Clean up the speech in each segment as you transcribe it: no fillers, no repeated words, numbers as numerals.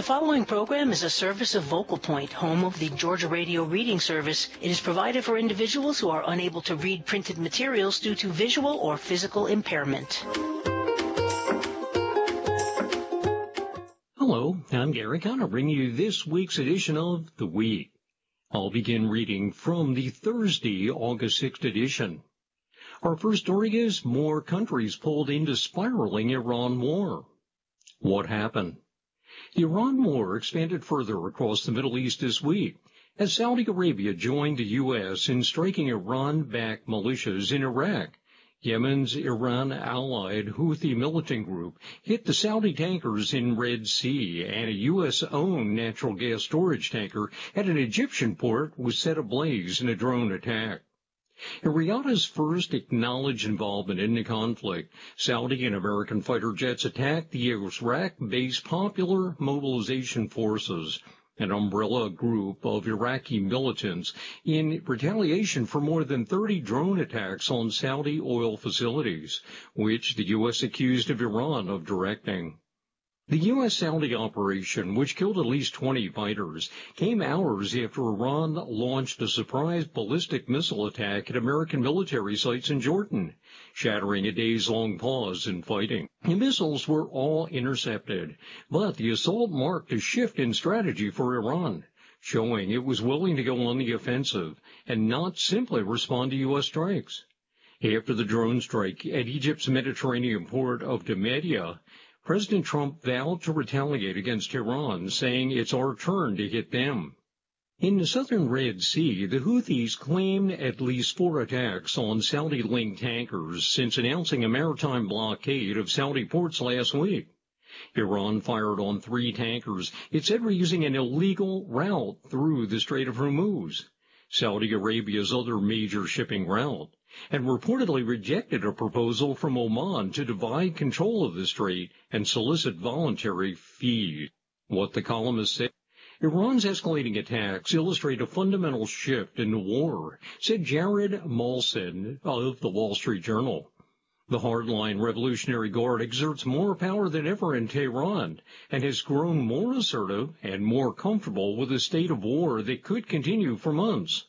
following program is a service of Vocal Point, home of the Georgia Radio Reading Service. It is provided for individuals who are unable to read printed materials due to visual or physical impairment. Hello, I'm Gary Conner, bringing you this week's edition of The Week. I'll begin reading from the Thursday, August 6th edition. Our first story is more countries pulled into spiraling Iran war. What happened? The Iran war expanded further across the Middle East this week as Saudi Arabia joined the U.S. in striking Iran-backed militias in Iraq. Yemen's Iran-allied Houthi militant group hit the Saudi tankers in Red Sea, and a U.S.-owned natural gas storage tanker at an Egyptian port was set ablaze in a drone attack. In Riyadh's first acknowledged involvement in the conflict, Saudi and American fighter jets attacked the Iraq-based Popular Mobilization Forces, an umbrella group of Iraqi militants, in retaliation for more than 30 drone attacks on Saudi oil facilities, which the U.S. accused of Iran of directing. The U.S.-Saudi operation, which killed at least 20 fighters, came hours after Iran launched a surprise ballistic missile attack at American military sites in Jordan, shattering a days-long pause in fighting. The missiles were all intercepted, but the assault marked a shift in strategy for Iran, showing it was willing to go on the offensive and not simply respond to U.S. strikes. After the drone strike at Egypt's Mediterranean port of Damietta, President Trump vowed to retaliate against Iran, saying it's our turn to hit them. In the southern Red Sea, the Houthis claimed at least 4 attacks on Saudi-linked tankers since announcing a maritime blockade of Saudi ports last week. Iran fired on 3 tankers it said were using an illegal route through the Strait of Hormuz, Saudi Arabia's other major shipping route, and reportedly rejected a proposal from Oman to divide control of the strait and solicit voluntary fees. What the columnist said, Iran's escalating attacks illustrate a fundamental shift in the war, said Jared Molson of the Wall Street Journal. The hardline Revolutionary Guard exerts more power than ever in Tehran and has grown more assertive and more comfortable with a state of war that could continue for months.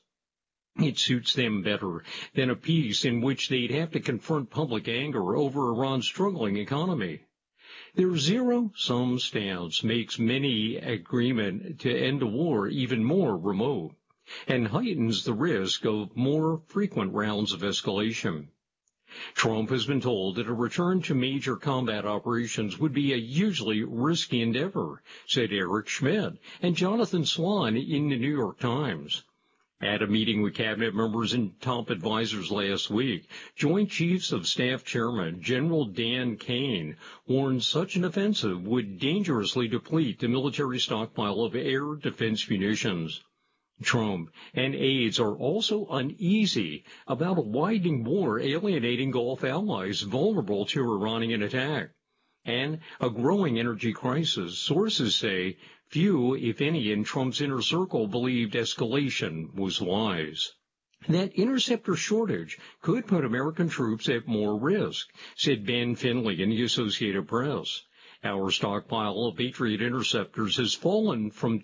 It suits them better than a peace in which they'd have to confront public anger over Iran's struggling economy. Their zero-sum stance makes any agreement to end the war even more remote and heightens the risk of more frequent rounds of escalation. Trump has been told that a return to major combat operations would be a hugely risky endeavor, said Eric Schmidt and Jonathan Swan in the New York Times. At a meeting with cabinet members and top advisors last week, Joint Chiefs of Staff Chairman General Dan Kane warned such an offensive would dangerously deplete the military stockpile of air defense munitions. Trump and aides are also uneasy about a widening war alienating Gulf allies vulnerable to Iranian attack, and a growing energy crisis. Sources say few, if any, in Trump's inner circle believed escalation was wise. That interceptor shortage could put American troops at more risk, said Ben Finley in the Associated Press. Our stockpile of Patriot interceptors has fallen from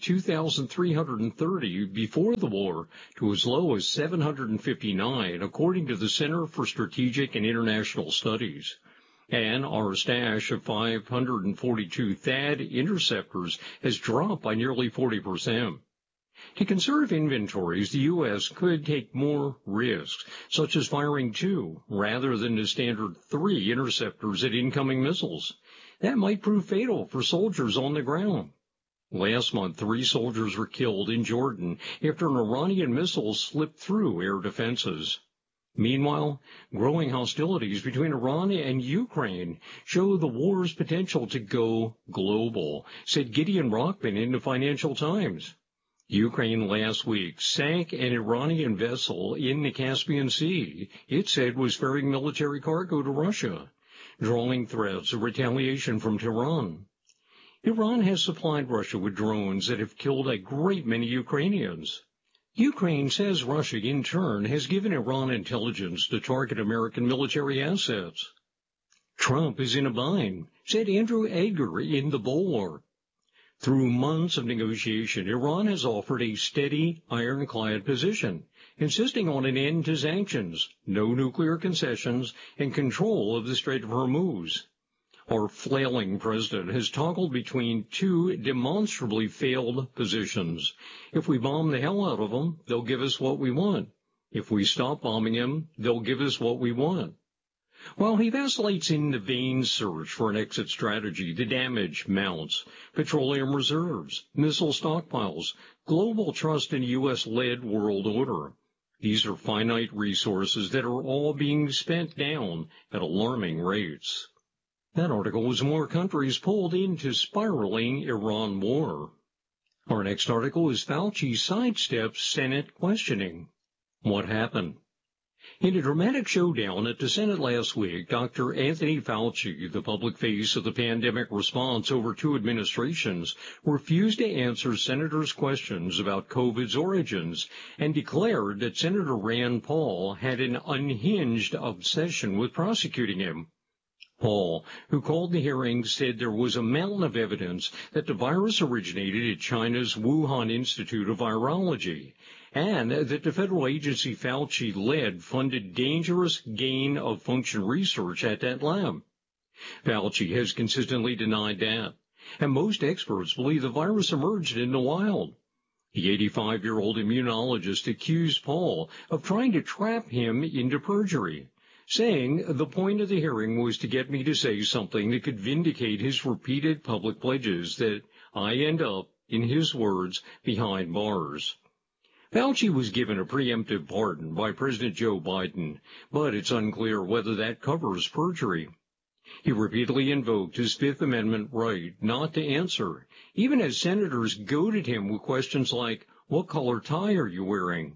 2,330 before the war to as low as 759, according to the Center for Strategic and International Studies. And our stash of 542 THAAD interceptors has dropped by nearly 40%. To conserve inventories, the U.S. could take more risks, such as firing 2 rather than the standard 3 interceptors at incoming missiles. That might prove fatal for soldiers on the ground. Last month, 3 soldiers were killed in Jordan after an Iranian missile slipped through air defenses. Meanwhile, growing hostilities between Iran and Ukraine show the war's potential to go global, said Gideon Rockman in the Financial Times. Ukraine last week sank an Iranian vessel in the Caspian Sea it said was ferrying military cargo to Russia, drawing threats of retaliation from Tehran. Iran has supplied Russia with drones that have killed a great many Ukrainians. Ukraine says Russia, in turn, has given Iran intelligence to target American military assets. Trump is in a bind, said Andrew Edgar in The Bulwark. Through months of negotiation, Iran has offered a steady, ironclad position, insisting on an end to sanctions, no nuclear concessions, and control of the Strait of Hormuz. Our flailing president has toggled between two demonstrably failed positions. If we bomb the hell out of them, they'll give us what we want. If we stop bombing them, they'll give us what we want. While he vacillates in the vain search for an exit strategy, the damage mounts. Petroleum reserves, missile stockpiles, global trust in U.S.-led world order. These are finite resources that are all being spent down at alarming rates. That article was more countries pulled into spiraling Iran war. Our next article is Fauci sidesteps Senate questioning. What happened? In a dramatic showdown at the Senate last week, Dr. Anthony Fauci, the public face of the pandemic response over two administrations, refused to answer senators' questions about COVID's origins and declared that Senator Rand Paul had an unhinged obsession with prosecuting him. Paul, who called the hearing, said there was a mountain of evidence that the virus originated at China's Wuhan Institute of Virology, and that the federal agency Fauci led funded dangerous gain-of-function research at that lab. Fauci has consistently denied that, and most experts believe the virus emerged in the wild. The 85-year-old immunologist accused Paul of trying to trap him into perjury, saying the point of the hearing was to get me to say something that could vindicate his repeated public pledges that I end up, in his words, behind bars. Fauci was given a preemptive pardon by President Joe Biden, but it's unclear whether that covers perjury. He repeatedly invoked his Fifth Amendment right not to answer, even as senators goaded him with questions like, "What color tie are you wearing?"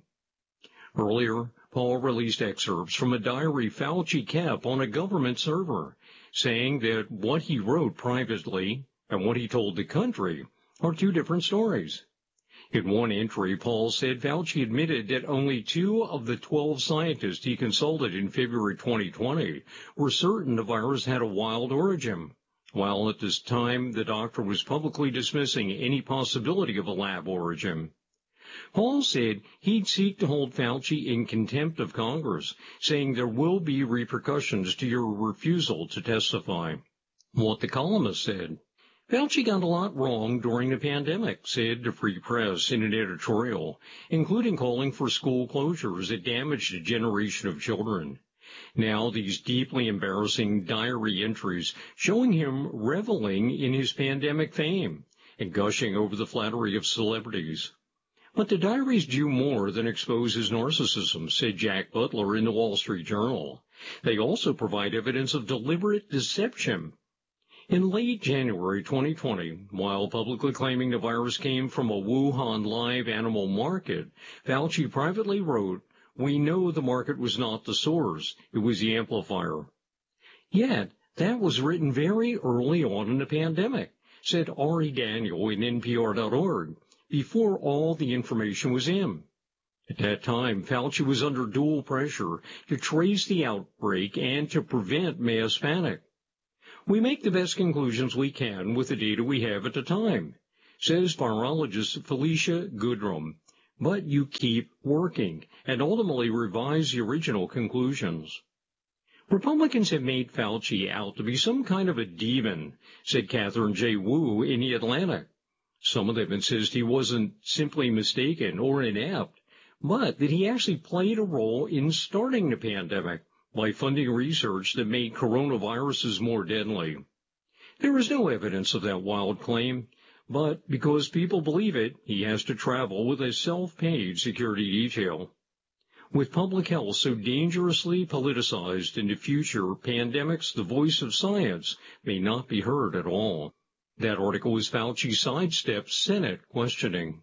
Earlier, Paul released excerpts from a diary Fauci kept on a government server, saying that what he wrote privately and what he told the country are two different stories. In one entry, Paul said Fauci admitted that only 2 of the 12 scientists he consulted in February 2020 were certain the virus had a wild origin, while at this time the doctor was publicly dismissing any possibility of a lab origin. Paul said he'd seek to hold Fauci in contempt of Congress, saying there will be repercussions to your refusal to testify. What the columnist said. Fauci got a lot wrong during the pandemic, said the Free Press in an editorial, including calling for school closures that damaged a generation of children. Now these deeply embarrassing diary entries showing him reveling in his pandemic fame and gushing over the flattery of celebrities. But the diaries do more than expose his narcissism, said Jack Butler in the Wall Street Journal. They also provide evidence of deliberate deception. In late January 2020, while publicly claiming the virus came from a Wuhan live animal market, Fauci privately wrote, "We know the market was not the source, it was the amplifier." Yet, that was written very early on in the pandemic, said Ari Daniel in NPR.org, before all the information was in. At that time, Fauci was under dual pressure to trace the outbreak and to prevent mass panic. We make the best conclusions we can with the data we have at the time, says virologist Felicia Goodrum, but you keep working and ultimately revise the original conclusions. Republicans have made Fauci out to be some kind of a demon, said Catherine J. Wu in The Atlantic. Some of them insist he wasn't simply mistaken or inept, but that he actually played a role in starting the pandemic by funding research that made coronaviruses more deadly. There is no evidence of that wild claim, but because people believe it, he has to travel with a self-paid security detail. With public health so dangerously politicized in the future pandemics, the voice of science may not be heard at all. That article is Fauci sidesteps Senate questioning.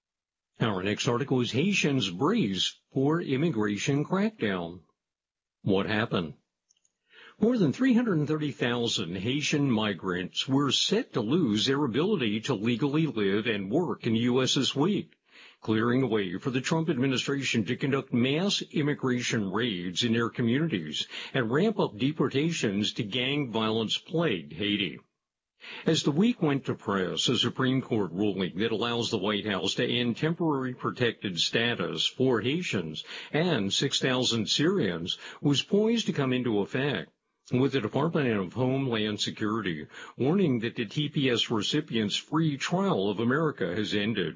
Our next article is Haitians brace for immigration crackdown. What happened? More than 330,000 Haitian migrants were set to lose their ability to legally live and work in the U.S. this week, clearing the way for the Trump administration to conduct mass immigration raids in their communities and ramp up deportations to gang violence-plagued Haiti. As the week went to press, a Supreme Court ruling that allows the White House to end temporary protected status for Haitians and 6,000 Syrians was poised to come into effect, with the Department of Homeland Security warning that the TPS recipients' free trial of America has ended.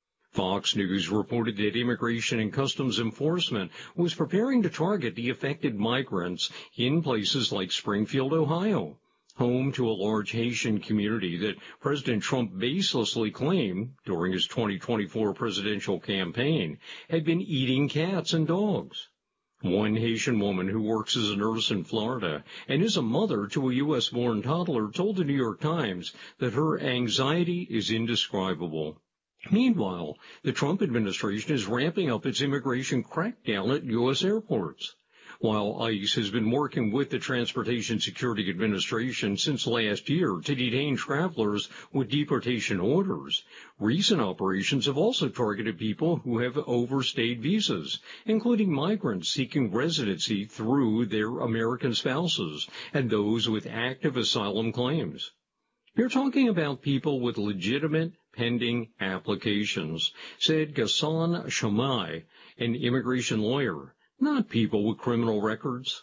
Fox News reported that Immigration and Customs Enforcement was preparing to target the affected migrants in places like Springfield, Ohio, home to a large Haitian community that President Trump baselessly claimed during his 2024 presidential campaign had been eating cats and dogs. One Haitian woman who works as a nurse in Florida and is a mother to a U.S.-born toddler told the New York Times that her anxiety is indescribable. Meanwhile, the Trump administration is ramping up its immigration crackdown at U.S. airports. While ICE has been working with the Transportation Security Administration since last year to detain travelers with deportation orders, recent operations have also targeted people who have overstayed visas, including migrants seeking residency through their American spouses and those with active asylum claims. You're talking about people with legitimate pending applications, said Ghassan Shamai, an immigration lawyer, not people with criminal records.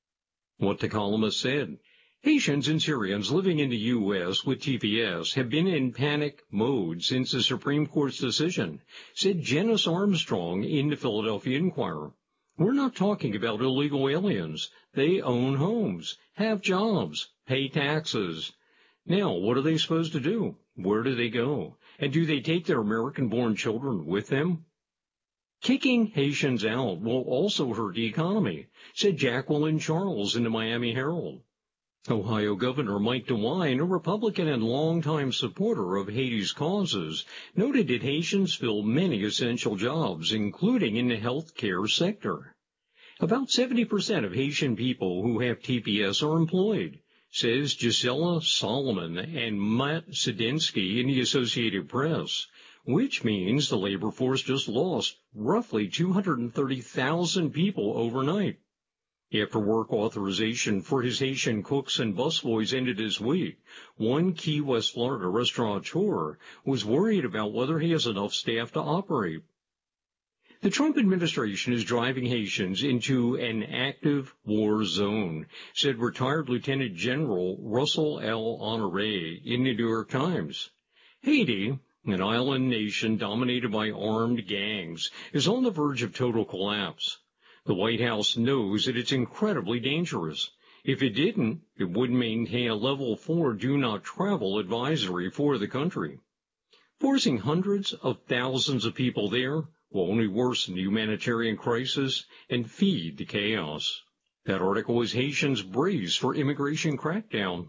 What the columnist said, Haitians and Syrians living in the U.S. with TPS have been in panic mode since the Supreme Court's decision, said Janice Armstrong in the Philadelphia Inquirer. We're not talking about illegal aliens. They own homes, have jobs, pay taxes. Now, what are they supposed to do? Where do they go? And do they take their American-born children with them? Kicking Haitians out will also hurt the economy, said Jacqueline Charles in the Miami Herald. Ohio Governor Mike DeWine, a Republican and longtime supporter of Haiti's causes, noted that Haitians fill many essential jobs, including in the health care sector. About 70% of Haitian people who have TPS are employed, says Gisela Solomon and Matt Sedinsky in the Associated Press, which means the labor force just lost roughly 230,000 people overnight. After work authorization for his Haitian cooks and busboys ended this week, one Key West, Florida restaurateur was worried about whether he has enough staff to operate. The Trump administration is driving Haitians into an active war zone, said retired Lieutenant General Russell L. Honoré in the New York Times. Haiti, an island nation dominated by armed gangs, is on the verge of total collapse. The White House knows that it's incredibly dangerous. If it didn't, it would maintain a level 4 do not travel advisory for the country. Forcing hundreds of thousands of people there will only worsen the humanitarian crisis and feed the chaos. That article is Haitians brace for immigration crackdown.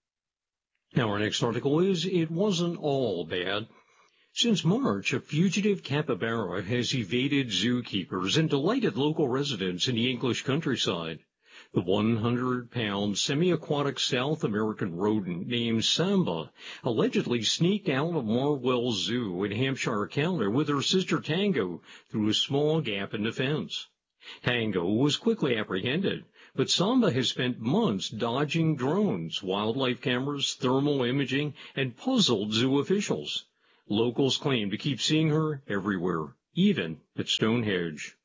Now our next article is, it wasn't all bad. Since March, a fugitive capybara has evaded zookeepers and delighted local residents in the English countryside. The 100-pound semi-aquatic South American rodent named Samba allegedly sneaked out of Marwell Zoo in Hampshire County with her sister Tango through a small gap in the fence. Tango was quickly apprehended, but Samba has spent months dodging drones, wildlife cameras, thermal imaging, and puzzled zoo officials. Locals claim to keep seeing her everywhere, even at Stonehenge.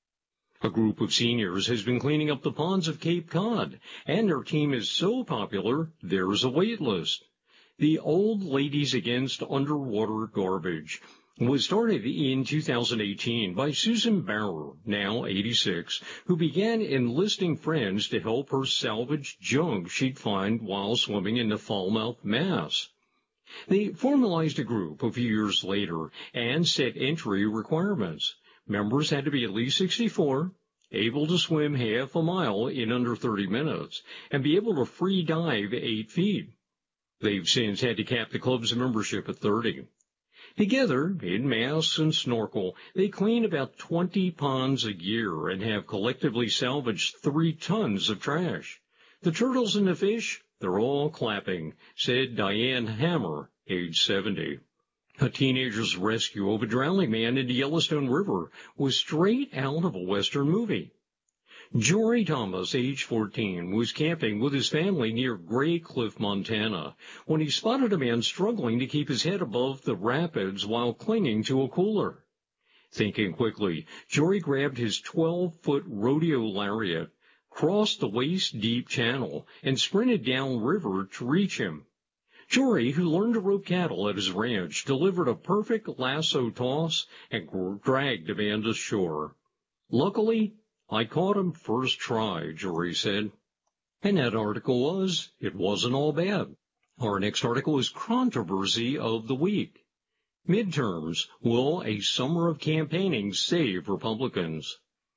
A group of seniors has been cleaning up the ponds of Cape Cod, and their team is so popular, there's a wait list. The Old Ladies Against Underwater Garbage was started in 2018 by Susan Barrow, now 86, who began enlisting friends to help her salvage junk she'd find while swimming in the Falmouth, Mass. They formalized a group a few years later and set entry requirements. Members had to be at least 64, able to swim half a mile in under 30 minutes, and be able to free dive 8 feet. They've since had to cap the club's membership at 30. Together, in masks and snorkel, they clean about 20 ponds a year and have collectively salvaged 3 tons of trash. The turtles and the fish, they're all clapping, said Diane Hammer, age 70. A teenager's rescue of a drowning man in the Yellowstone River was straight out of a Western movie. Jory Thomas, age 14, was camping with his family near Gray Cliff, Montana, when he spotted a man struggling to keep his head above the rapids while clinging to a cooler. Thinking quickly, Jory grabbed his 12-foot rodeo lariat, crossed the waist-deep channel, and sprinted downriver to reach him. Jory, who learned to rope cattle at his ranch, delivered a perfect lasso toss and dragged the man to shore. Luckily, I caught him first try, Jory said. And that article it wasn't all bad. Our next article is Controversy of the Week. Midterms. Will a summer of campaigning save Republicans?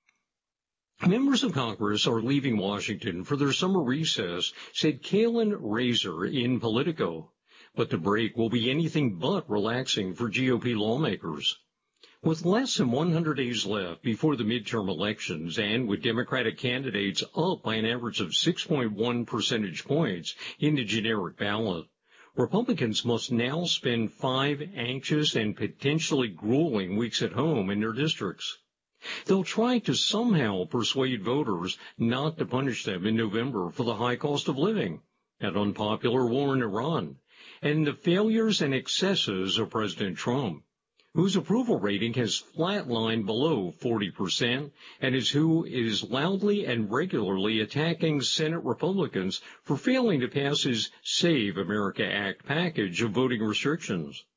Members of Congress are leaving Washington for their summer recess, said Kalen Razor in Politico. But the break will be anything but relaxing for GOP lawmakers. With less than 100 days left before the midterm elections and with Democratic candidates up by an average of 6.1 percentage points in the generic ballot, Republicans must now spend 5 anxious and potentially grueling weeks at home in their districts. They'll try to somehow persuade voters not to punish them in November for the high cost of living, an unpopular war in Iran, and the failures and excesses of President Trump, whose approval rating has flatlined below 40% and who is loudly and regularly attacking Senate Republicans for failing to pass his Save America Act package of voting restrictions.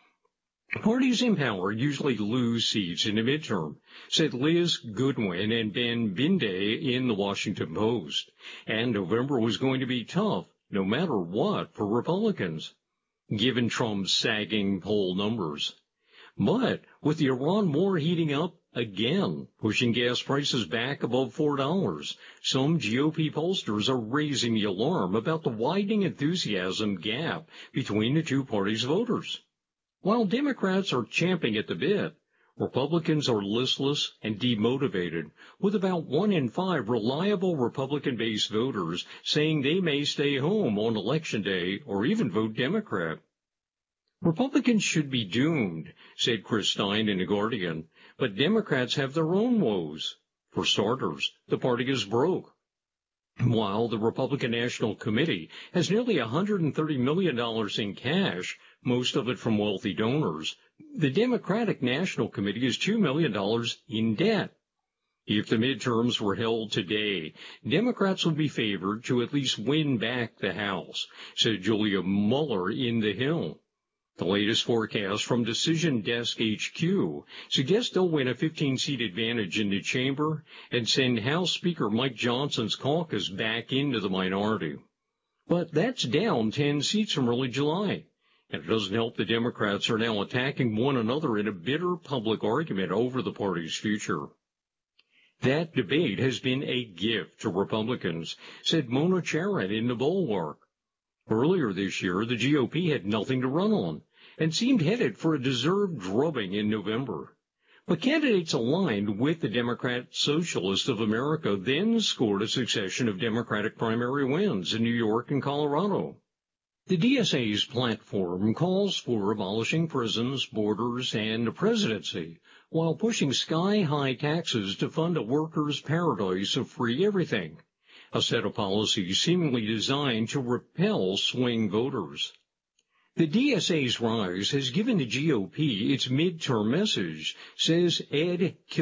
Parties in power usually lose seats in the midterm, said Liz Goodwin and Ben Binde in the Washington Post. And November was going to be tough, no matter what, for Republicans, given Trump's sagging poll numbers. But with the Iran war heating up again, pushing gas prices back above $4, some GOP pollsters are raising the alarm about the widening enthusiasm gap between the two parties' voters. While Democrats are champing at the bit, Republicans are listless and demotivated, with about 1 in 5 reliable Republican-based voters saying they may stay home on Election Day or even vote Democrat. Republicans should be doomed, said Chris Stein in The Guardian, but Democrats have their own woes. For starters, the party is broke. While the Republican National Committee has nearly $130 million in cash, most of it from wealthy donors, the Democratic National Committee is $2 million in debt. If the midterms were held today, Democrats would be favored to at least win back the House, said Julia Mueller in The Hill. The latest forecast from Decision Desk HQ suggests they'll win a 15-seat advantage in the chamber and send House Speaker Mike Johnson's caucus back into the minority. But that's down 10 seats from early July, and it doesn't help the Democrats are now attacking one another in a bitter public argument over the party's future. That debate has been a gift to Republicans, said Mona Charen in The Bulwark. Earlier this year, the GOP had nothing to run on and seemed headed for a deserved drubbing in November. But candidates aligned with the Democrat Socialists of America then scored a succession of Democratic primary wins in New York and Colorado. The DSA's platform calls for abolishing prisons, borders, and the presidency, while pushing sky-high taxes to fund a workers' paradise of free everything, a set of policies seemingly designed to repel swing voters. The DSA's rise has given the GOP its midterm message, says Ed